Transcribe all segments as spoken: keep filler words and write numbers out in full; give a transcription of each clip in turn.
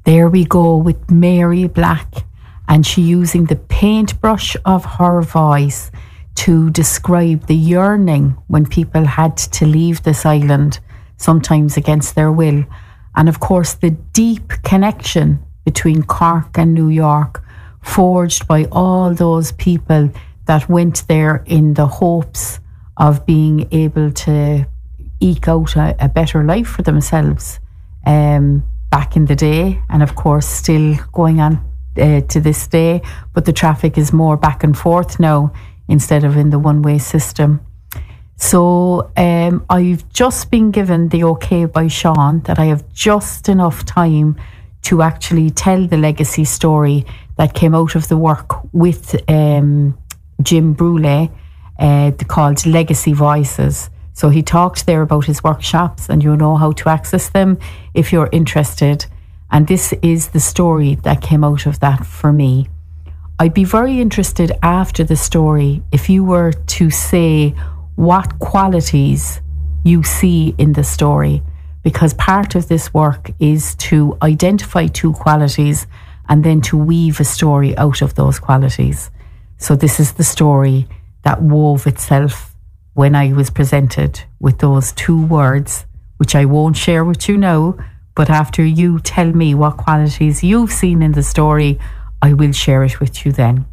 There we go with Mary Black, and she using the paintbrush of her voice to describe the yearning when people had to leave this island, sometimes against their will. And of course, the deep connection between Cork and New York, forged by all those people that went there in the hopes of being able to eke out a, a better life for themselves um, back in the day, and of course still going on uh, to this day, but the traffic is more back and forth now instead of in the one-way system. So um, I've just been given the okay by Sean that I have just enough time to actually tell the legacy story that came out of the work with um, Jim Brule, uh, called Legacy Voices. So he talked there about his workshops, and you know how to access them if you're interested. And this is the story that came out of that for me. I'd be very interested after the story if you were to say what qualities you see in the story, because part of this work is to identify two qualities and then to weave a story out of those qualities. So this is the story that wove itself when I was presented with those two words, which I won't share with you now, but after you tell me what qualities you've seen in the story, I will share it with you then.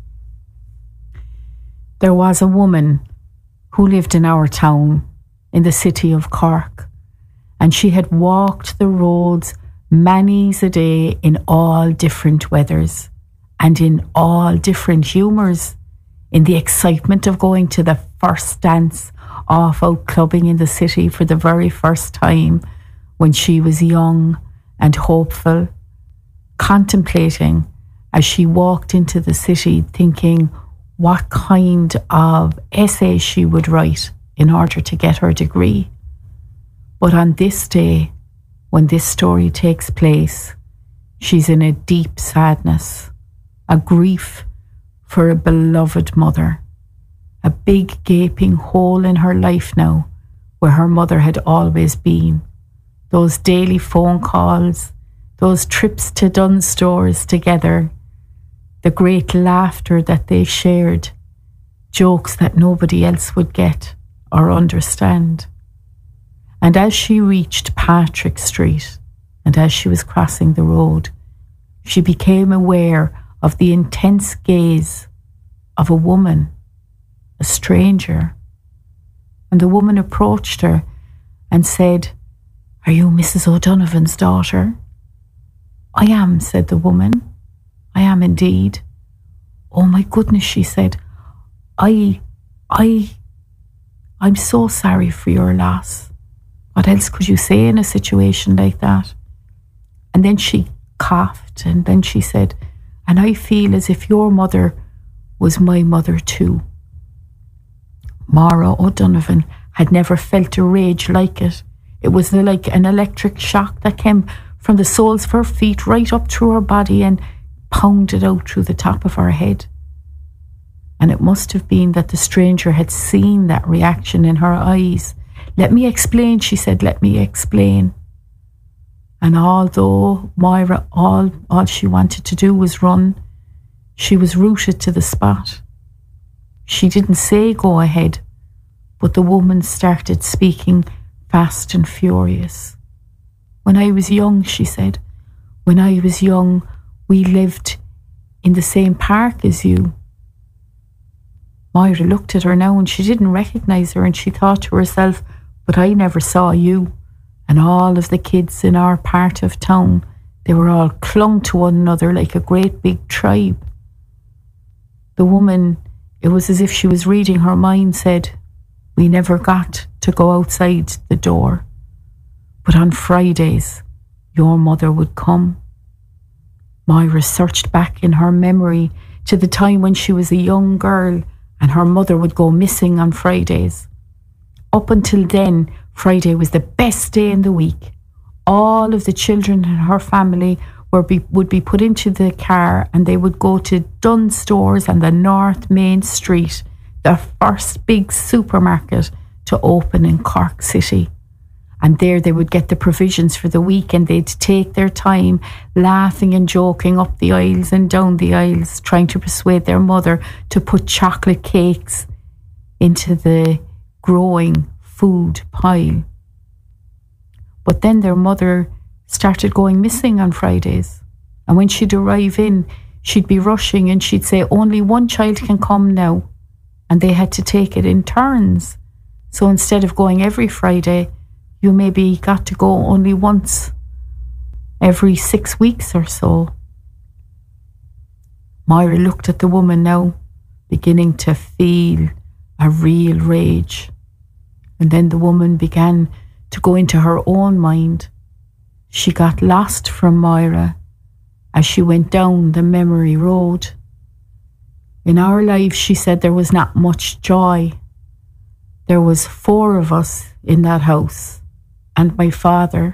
There was a woman who lived in our town in the city of Cork, and she had walked the roads many's a day in all different weathers and in all different humours, in the excitement of going to the first dance off out clubbing in the city for the very first time when she was young and hopeful, contemplating as she walked into the city, thinking what kind of essay she would write in order to get her degree. But on this day, when this story takes place, she's in a deep sadness, a grief for a beloved mother, a big gaping hole in her life now where her mother had always been. Those daily phone calls, those trips to Dunnes Stores together, the great laughter that they shared, jokes that nobody else would get or understand. And as she reached Patrick Street, and as she was crossing the road, she became aware of the intense gaze of a woman, a stranger. And the woman approached her and said, "Are you Missus O'Donovan's daughter?" "I am," said the woman. "I am indeed." "Oh my goodness," she said, I, I, I'm so sorry for your loss. What else could you say in a situation like that?" And then she coughed, and then she said, "And I feel as if your mother was my mother too." Maura O'Donovan had never felt a rage like it. It was like an electric shock that came from the soles of her feet right up through her body and pounded out through the top of her head. And it must have been that the stranger had seen that reaction in her eyes. "Let me explain," she said, "let me explain." And although Moira, all, all she wanted to do was run, she was rooted to the spot. She didn't say go ahead, but the woman started speaking fast and furious. "When I was young," she said, "when I was young, we lived in the same park as you." Moira looked at her now and she didn't recognise her, and she thought to herself, "But I never saw you." And all of the kids in our part of town, they were all clung to one another like a great big tribe. The woman, it was as if she was reading her mind, said, "We never got to go outside the door. But on Fridays, your mother would come." Moira searched back in her memory to the time when she was a young girl and her mother would go missing on Fridays. Up until then, Friday was the best day in the week. All of the children in her family were be, would be put into the car and they would go to Dunnes Stores on the North Main Street, the first big supermarket to open in Cork City. And there they would get the provisions for the week, and they'd take their time laughing and joking up the aisles and down the aisles, trying to persuade their mother to put chocolate cakes into the growing food pile. But then their mother started going missing on Fridays. And when she'd arrive in, she'd be rushing and she'd say, only one child can come now. And they had to take it in turns. So instead of going every Friday, you maybe got to go only once every six weeks or so. Moira looked at the woman now, beginning to feel a real rage. And then the woman began to go into her own mind. She got lost from Moira as she went down the memory road. In our lives, she said, there was not much joy. There was four of us in that house. And my father.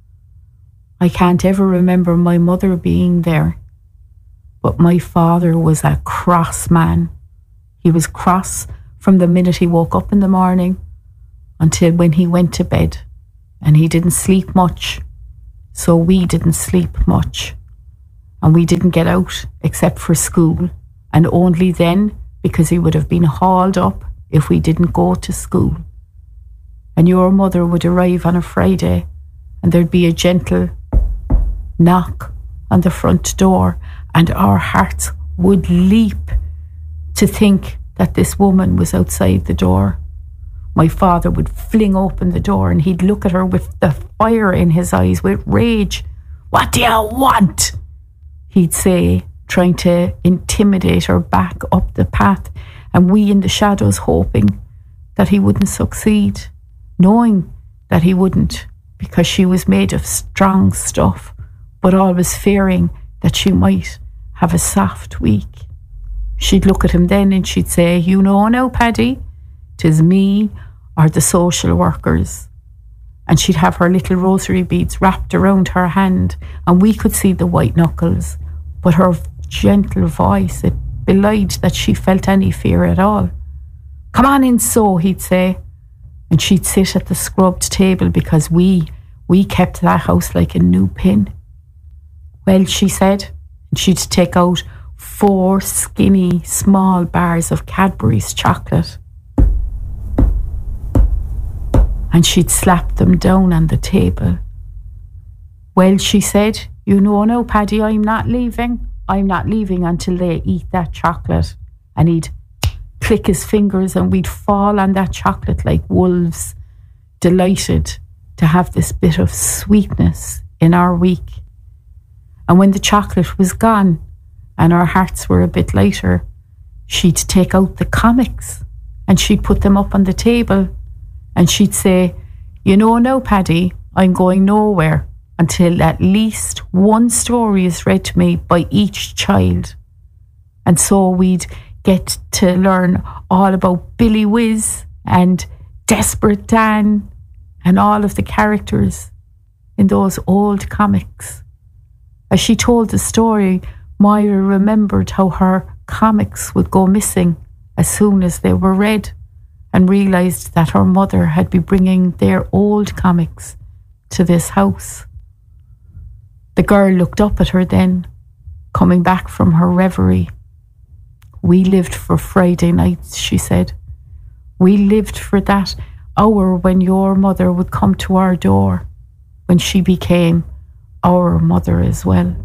I can't ever remember my mother being there. But my father was a cross man. He was cross from the minute he woke up in the morning until when he went to bed. And he didn't sleep much. So we didn't sleep much. And we didn't get out except for school. And only then, because he would have been hauled up if we didn't go to school. And your mother would arrive on a Friday and there'd be a gentle knock on the front door, and our hearts would leap to think that this woman was outside the door. My father would fling open the door and he'd look at her with the fire in his eyes, with rage. What do you want? He'd say, trying to intimidate her back up the path, and we in the shadows hoping that he wouldn't succeed. Knowing that he wouldn't, because she was made of strong stuff, but always fearing that she might have a soft week. She'd look at him then and she'd say, you know now, Paddy, 'tis me or the social workers. And she'd have her little rosary beads wrapped around her hand, and we could see the white knuckles, but her gentle voice, it belied that she felt any fear at all. Come on in, so, he'd say. And she'd sit at the scrubbed table because we, we kept that house like a new pin. Well, she said, and she'd take out four skinny, small bars of Cadbury's chocolate. And she'd slap them down on the table. Well, she said, you know now, Paddy, I'm not leaving. I'm not leaving until they eat that chocolate. And he'd click his fingers and we'd fall on that chocolate like wolves, delighted to have this bit of sweetness in our week. And when the chocolate was gone and our hearts were a bit lighter, she'd take out the comics and she'd put them up on the table and she'd say, you know now, Paddy, I'm going nowhere until at least one story is read to me by each child. And so we'd get to learn all about Billy Whiz and Desperate Dan and all of the characters in those old comics. As she told the story, Moira remembered how her comics would go missing as soon as they were read, and realised that her mother had been bringing their old comics to this house. The girl looked up at her then, coming back from her reverie. We lived for Friday nights, she said. We lived for that hour when your mother would come to our door, when she became our mother as well.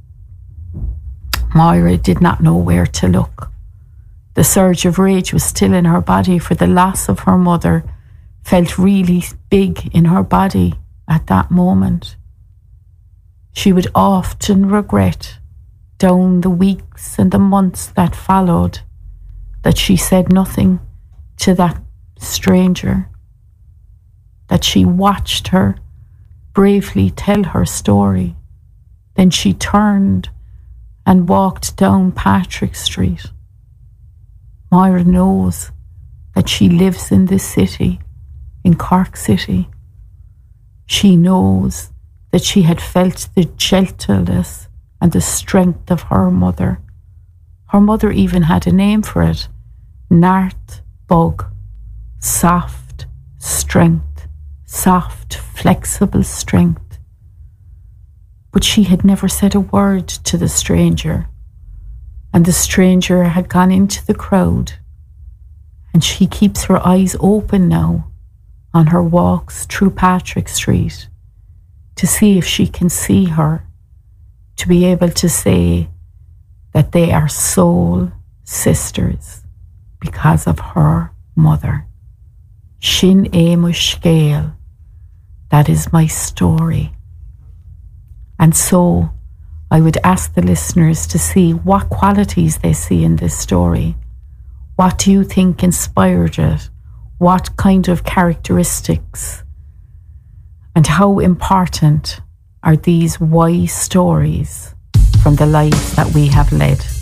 Moira did not know where to look. The surge of rage was still in her body, for the loss of her mother felt really big in her body at that moment. She would often regret, down the weeks and the months that followed, that she said nothing to that stranger, that she watched her bravely tell her story. Then she turned and walked down Patrick Street. Moira knows that she lives in this city, in Cork City. She knows that she had felt the gentleness and the strength of her mother. Her mother even had a name for it, Nart Bug, soft strength, soft, flexible strength. But she had never said a word to the stranger, and the stranger had gone into the crowd, and she keeps her eyes open now on her walks through Patrick Street to see if she can see her, to be able to say that they are soul sisters because of her mother. Sin é mo scéal. That is my story. And so I would ask the listeners to see what qualities they see in this story. What do you think inspired it? What kind of characteristics? And how important are these wise stories from the lives that we have led?